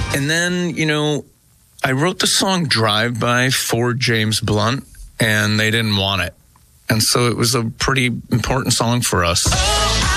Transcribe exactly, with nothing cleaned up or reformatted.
And then, you know, I wrote the song Drive By for James Blunt, and they didn't want it. And so it was a pretty important song for us.